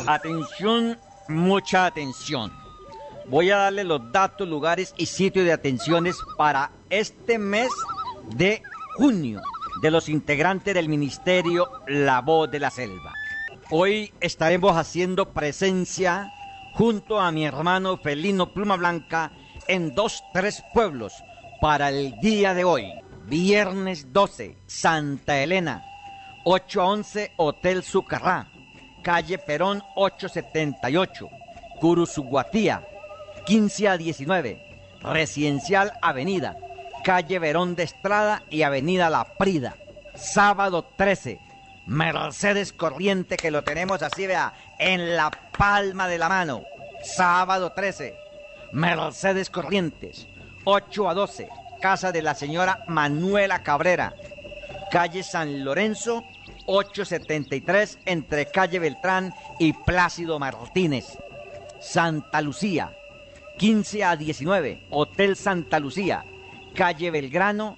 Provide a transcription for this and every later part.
Atención, mucha atención. Voy a darle los datos, lugares y sitios de atenciones para este mes de junio de los integrantes del Ministerio La Voz de la Selva. Hoy estaremos haciendo presencia junto a mi hermano Felino Pluma Blanca en 3 pueblos para el día de hoy. Viernes 12, Santa Elena, 8 a 11, Hotel Sucarrá, calle Perón 878, Curuzuguatía, 15 a 19, Residencial Avenida, calle Verón de Estrada y Avenida La Prida. Sábado 13, Mercedes Corriente, que lo tenemos así, vea, en la palma de la mano. Sábado 13, Mercedes Corrientes, 8 a 12, casa de la señora Manuela Cabrera, calle San Lorenzo, 873, entre calle Beltrán y Plácido Martínez. Santa Lucía, 15 a 19, Hotel Santa Lucía, calle Belgrano,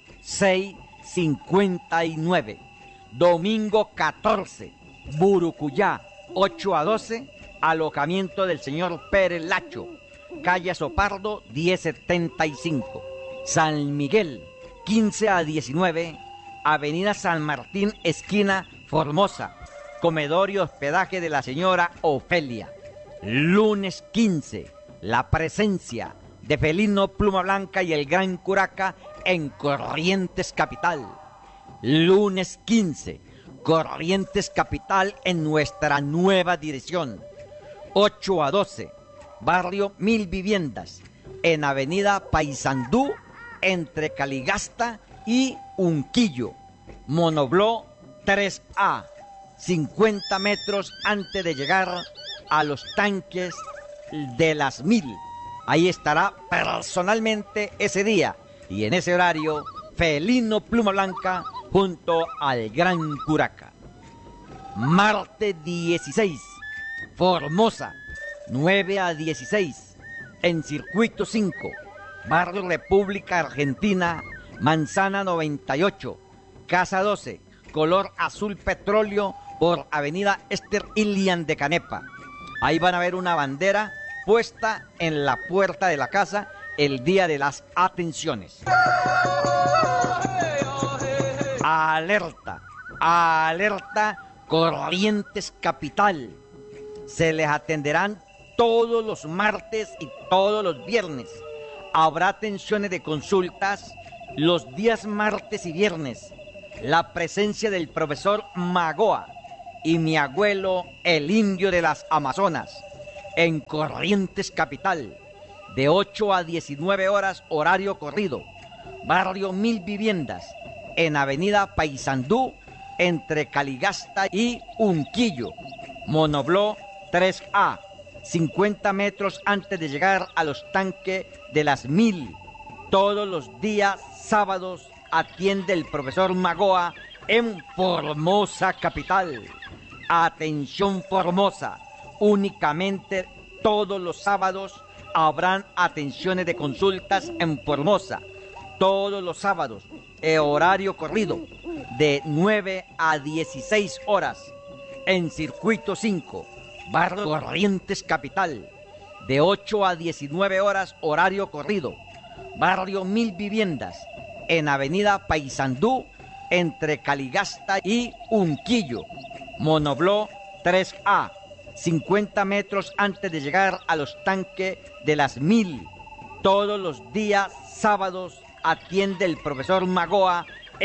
659. Domingo 14, Burucuyá, 8 a 12, alojamiento del señor Pérez Lacho, calle Sopardo, 1075. San Miguel, 15 a 19, Avenida San Martín, esquina Formosa, comedor y hospedaje de la señora Ofelia. Lunes 15, la presencia de Felino Pluma Blanca y el Gran Curaca en Corrientes Capital. Lunes 15, Corrientes Capital en nuestra nueva dirección. 8 a 12, barrio Mil Viviendas, en Avenida Paysandú, entre Caligasta y Unquillo. Monobló 3A, 50 metros antes de llegar a los tanques de las 1000. Ahí estará personalmente ese día y en ese horario Felino Pluma Blanca junto al Gran Curaca. Martes 16, Formosa, 9 a 16, en Circuito 5, barrio República Argentina, Manzana 98, Casa 12, color azul petróleo, por Avenida Esther Ilian de Canepa. Ahí van a ver una bandera puesta en la puerta de la casa el día de las atenciones. Alerta, alerta, Corrientes Capital. Se les atenderán todos los martes y todos los viernes. Habrá atenciones de consultas los días martes y viernes. La presencia del profesor Magoa y mi abuelo, el indio de las Amazonas, en Corrientes Capital, de 8 a 19 horas, horario corrido. Barrio Mil Viviendas, en Avenida Paysandú, entre Caligasta y Unquillo. Monobló 3A, 50 metros antes de llegar a los tanques de las 1000. Todos los días sábados atiende el profesor Magoa en Formosa Capital. Atención Formosa, únicamente todos los sábados habrán atenciones de consultas en Formosa. Todos los sábados, horario corrido, de 9 a 16 horas, en Circuito 5, barrio Corrientes Capital, de 8 a 19 horas, horario corrido. Barrio Mil Viviendas, en Avenida Paysandú, entre Caligasta y Unquillo. Monobló 3A, 50 metros antes de llegar a los tanques de las 1000. Todos los días sábados atiende el profesor Magoa